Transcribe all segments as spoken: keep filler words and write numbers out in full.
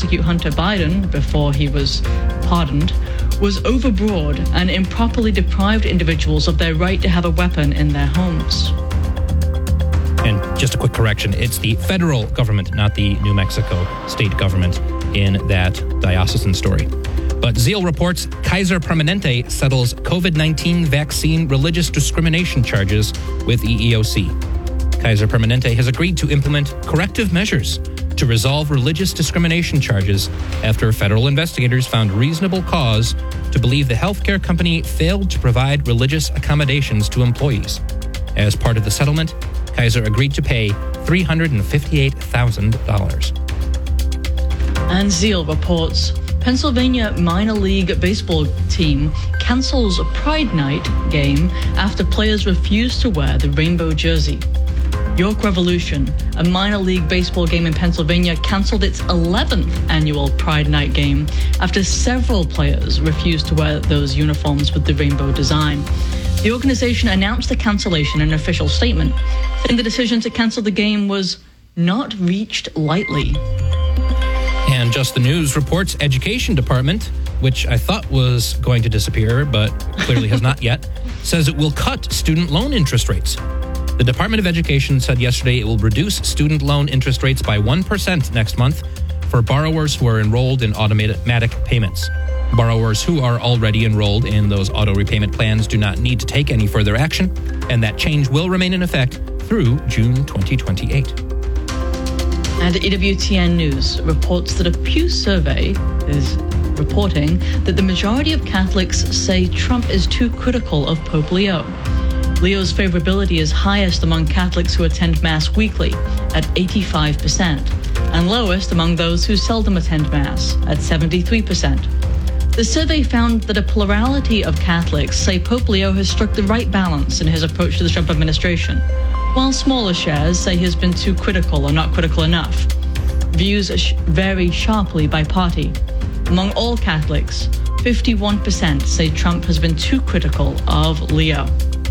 prosecute Hunter Biden before he was pardoned was overbroad and improperly deprived individuals of their right to have a weapon in their homes. And just a quick correction, it's the federal government, not the New Mexico state government in that diocesan story. But Zeal reports Kaiser Permanente settles COVID nineteen vaccine religious discrimination charges with E E O C. Kaiser Permanente has agreed to implement corrective measures to resolve religious discrimination charges after federal investigators found reasonable cause to believe the healthcare company failed to provide religious accommodations to employees. As part of the settlement, Kaiser agreed to pay three hundred fifty-eight thousand dollars. And Zeal reports Pennsylvania minor league baseball team cancels Pride Night game after players refuse to wear the rainbow jersey. York Revolution, a minor league baseball game in Pennsylvania, canceled its eleventh annual Pride Night game after several players refused to wear those uniforms with the rainbow design. The organization announced the cancellation in an official statement, saying the decision to cancel the game was not reached lightly. And Just the News reports Education Department, which I thought was going to disappear, but clearly has not yet, says it will cut student loan interest rates. The Department of Education said yesterday it will reduce student loan interest rates by one percent next month for borrowers who are enrolled in automatic payments. Borrowers who are already enrolled in those auto repayment plans do not need to take any further action, and that change will remain in effect through June twenty twenty-eight. And E W T N News reports that a Pew survey is reporting that the majority of Catholics say Trump is too critical of Pope Leo. Leo's favorability is highest among Catholics who attend Mass weekly at eighty-five percent, and lowest among those who seldom attend Mass at seventy-three percent. The survey found that a plurality of Catholics say Pope Leo has struck the right balance in his approach to the Trump administration, while smaller shares say he has been too critical or not critical enough. Views sh- vary sharply by party. Among all Catholics, fifty-one percent say Trump has been too critical of Leo.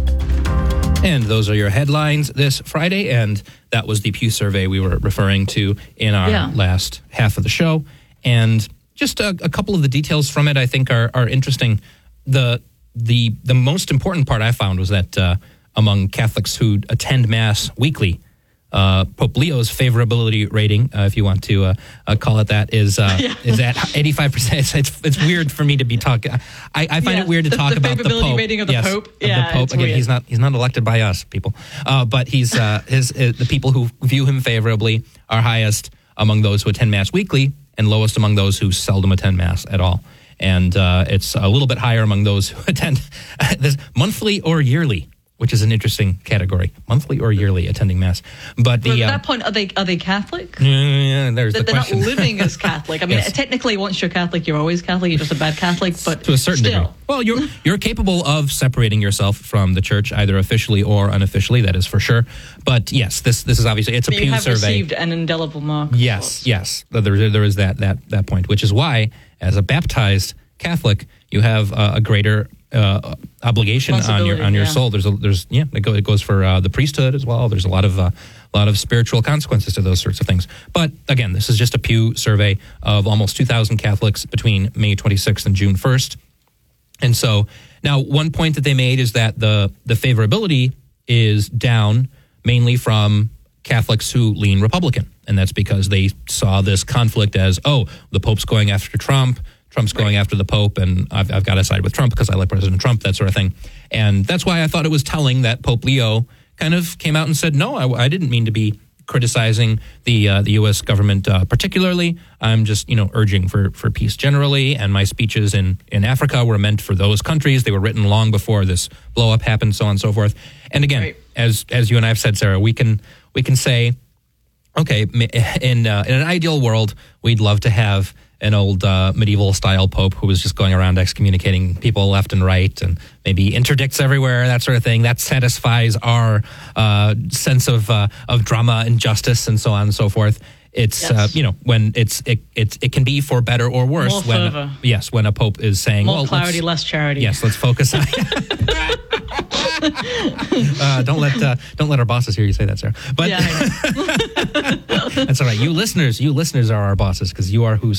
And those are your headlines this Friday, and that was the Pew survey we were referring to in our yeah. last half of the show. And just a, a couple of the details from it I think are, are interesting. The the the most important part I found was that uh, among Catholics who attend Mass weekly, uh, Pope Leo's favorability rating, uh, if you want to uh, uh, call it that, is uh, yeah. is at eighty-five percent. It's, it's it's weird for me to be talking. I, I find yeah, it weird to the, talk the about the Pope. favorability rating of the yes, Pope. Of Yeah, the Pope. it's Again, weird. he's not he's not elected by us, people. Uh, but he's uh, his, his the people who view him favorably are highest among those who attend Mass weekly, and lowest among those who seldom attend Mass at all. And uh, it's a little bit higher among those who attend this monthly or yearly, which is an interesting category, monthly or yearly attending Mass. But the, well, at uh, that point, are they are they Catholic? Yeah, yeah, there's they're the question. They're not living as Catholic. I mean, Yes. technically, once you're Catholic, you're always Catholic. You're just a bad Catholic, but to a certain still. degree. Well, you're you're capable of separating yourself from the church, either officially or unofficially. That is for sure. But yes, this this is obviously it's a But you Pew have survey. received an indelible mark. Yes, yes. There there is that that that point, which is why, as a baptized Catholic, you have uh, a greater uh, obligation on your on your yeah. soul. There's a there's yeah it, go, it goes for uh, the priesthood as well. There's a lot of uh, a lot of spiritual consequences to those sorts of things. But again, this is just a Pew survey of almost two thousand Catholics between May twenty-sixth and June first. And so now one point that they made is that the the favorability is down mainly from Catholics who lean Republican, and that's because they saw this conflict as, oh, the Pope's going after Trump. Trump's going after the Pope, and I've, I've got to side with Trump because I like President Trump, that sort of thing. And that's why I thought it was telling that Pope Leo kind of came out and said, no, I, I didn't mean to be criticizing the uh, the U S government uh, particularly. I'm just, you know, urging for, for peace generally, and my speeches in, in Africa were meant for those countries. They were written long before this blow-up happened, so on and so forth. And again, right. as as you and I have said, Sarah, we can we can say, okay, in, uh, in an ideal world, we'd love to have an old uh, medieval-style pope who was just going around excommunicating people left and right, and maybe interdicts everywhere, that sort of thing. That satisfies our uh, sense of uh, of drama and justice and so on and so forth. It's yes. uh, you know when it's it, it it can be for better or worse. More when fervor. Yes, when a pope is saying, more well, clarity, less charity. Yes, let's focus on. uh, don't let uh, don't let our bosses hear you say that, Sarah. But yeah, I know. That's all right. You listeners, you listeners are our bosses because you are who